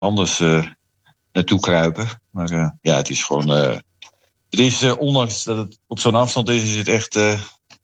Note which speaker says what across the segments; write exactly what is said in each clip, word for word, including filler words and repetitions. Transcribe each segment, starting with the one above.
Speaker 1: anders uh, naartoe kruipen. Maar uh, ja, het is gewoon... Uh, het is, uh, ondanks dat het op zo'n afstand is, is het echt uh,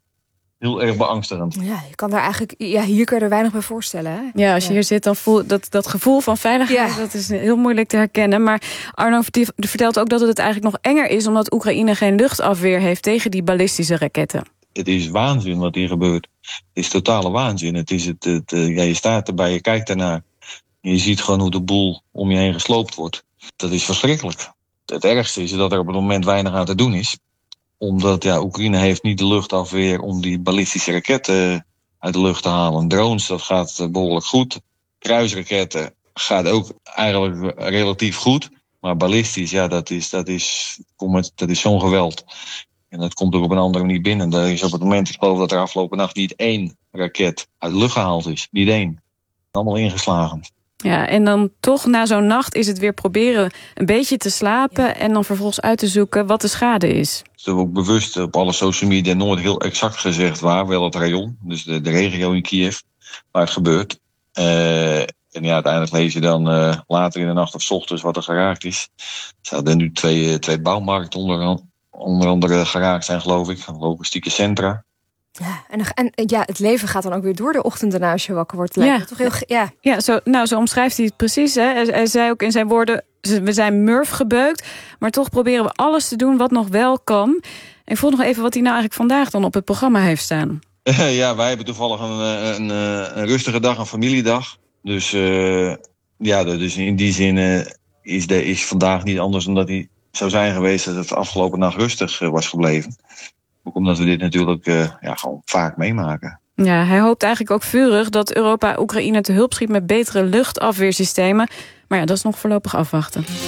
Speaker 1: heel erg beangstigend.
Speaker 2: Ja, je kan daar eigenlijk, ja, hier kun je er weinig bij voorstellen. Hè?
Speaker 3: Ja, als je ja. hier zit, dan voel dat, dat gevoel van veiligheid, ja. dat is heel moeilijk te herkennen. Maar Arno vertelt ook dat het eigenlijk nog enger is, omdat Oekraïne geen luchtafweer heeft tegen die ballistische raketten.
Speaker 1: Het is waanzin wat hier gebeurt. Het is totale waanzin. Het is het, het, het, ja, je staat erbij, je kijkt ernaar. Je ziet gewoon hoe de boel om je heen gesloopt wordt. Dat is verschrikkelijk. Het ergste is dat er op het moment weinig aan te doen is. Omdat ja, Oekraïne heeft niet de luchtafweer om die ballistische raketten uit de lucht te halen. Drones, dat gaat behoorlijk goed. Kruisraketten gaat ook eigenlijk relatief goed. Maar ballistisch, ja, dat is, dat is, dat is zo'n geweld. En dat komt ook op een andere manier binnen. Er is op het moment, ik geloof dat er afgelopen nacht niet één raket uit de lucht gehaald is. Niet één. Allemaal ingeslagen.
Speaker 3: Ja, en dan toch na zo'n nacht is het weer proberen een beetje te slapen... Ja. En dan vervolgens uit te zoeken wat de schade is.
Speaker 1: Het is ook bewust op alle social media nooit heel exact gezegd waar. Wel het rayon, dus de, de regio in Kiev, waar het gebeurt. Uh, en ja, uiteindelijk lees je dan uh, later in de nacht of 's ochtends wat er geraakt is. Er zouden nu twee, twee bouwmarkten onder, onder andere geraakt zijn, geloof ik. Logistieke centra.
Speaker 2: Ja, en, en ja, het leven gaat dan ook weer door de ochtend daarna als je wakker wordt. Lijkt
Speaker 3: ja,
Speaker 2: toch heel, ja.
Speaker 3: ja zo, nou, zo omschrijft hij het precies. Hè. Hij, hij zei ook in zijn woorden, we zijn murf gebeukt, maar toch proberen we alles te doen wat nog wel kan. En ik vroeg nog even wat hij nou eigenlijk vandaag dan op het programma heeft staan.
Speaker 1: Ja, wij hebben toevallig een, een, een rustige dag, een familiedag. Dus, uh, ja, dus in die zin uh, is, de, is vandaag niet anders dan dat hij zou zijn geweest dat het afgelopen nacht rustig uh, was gebleven. Ook omdat we dit natuurlijk uh, ja, gewoon vaak meemaken.
Speaker 3: Ja, hij hoopt eigenlijk ook vurig dat Europa Oekraïne te hulp schiet met betere luchtafweersystemen. Maar ja, dat is nog voorlopig afwachten.